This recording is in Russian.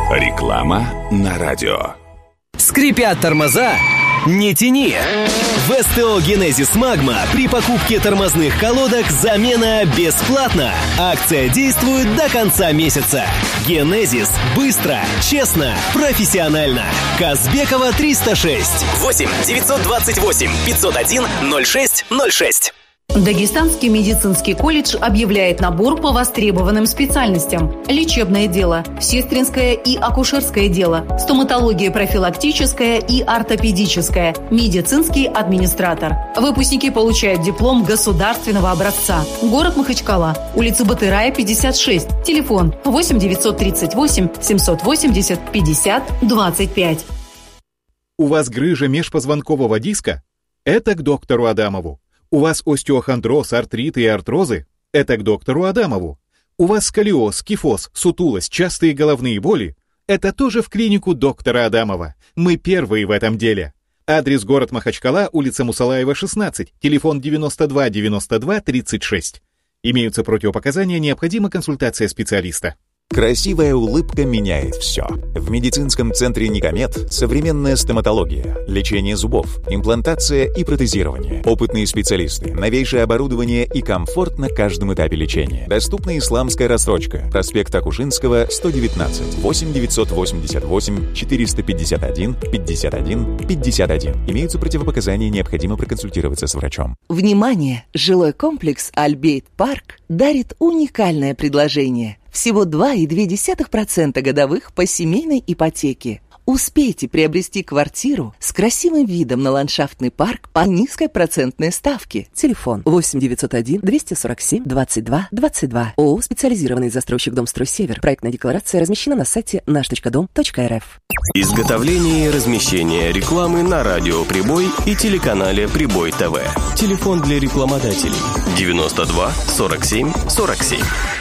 Реклама на радио. Скрипят тормоза? Не тяни! В СТО «Генезис Магма» при покупке тормозных колодок замена бесплатна. Акция действует до конца месяца. «Генезис» – быстро, честно, профессионально. Казбекова, 306. 8 928 501 06 06. Дагестанский медицинский колледж объявляет набор по востребованным специальностям: лечебное дело, сестринское и акушерское дело, стоматология профилактическая и ортопедическая, медицинский администратор. Выпускники получают диплом государственного образца. Город Махачкала, улица Батырая, 56, телефон 8 938 780 50 25. У вас грыжа межпозвонкового диска? Это к доктору Адамову. У вас остеохондроз, артриты и артрозы? Это к доктору Адамову. У вас сколиоз, кифоз, сутулость, частые головные боли? Это тоже в клинику доктора Адамова. Мы первые в этом деле. Адрес: город Махачкала, улица Мусалаева, 16, телефон 92 92 36. Имеются противопоказания, необходима консультация специалиста. Красивая улыбка меняет все. В медицинском центре «Никомед» современная стоматология, лечение зубов, имплантация и протезирование. Опытные специалисты, новейшее оборудование и комфорт на каждом этапе лечения. Доступна исламская рассрочка. Проспект Акушинского, 119. 8 988 451 51 51. Имеются противопоказания, необходимо проконсультироваться с врачом. Внимание! Жилой комплекс «Альбейт Парк» дарит уникальное предложение. Всего 2,2% годовых по семейной ипотеке. Успейте приобрести квартиру с красивым видом на ландшафтный парк по низкой процентной ставке. Телефон 8 901 247 22 22. ООО «Специализированный застройщик Домстрой Север». Проектная декларация размещена на сайте наш.дом.рф. Изготовление и размещение рекламы на радио «Прибой» и телеканале «Прибой ТВ». Телефон для рекламодателей 92 47 47.